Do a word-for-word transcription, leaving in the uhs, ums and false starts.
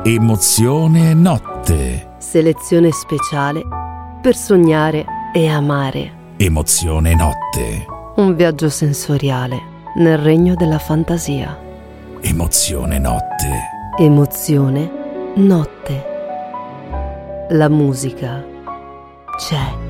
Emozione Notte. Selezione speciale per sognare e amare. Emozione Notte. Un viaggio sensoriale nel regno della fantasia. Emozione Notte. Emozione Notte. La musica c'è.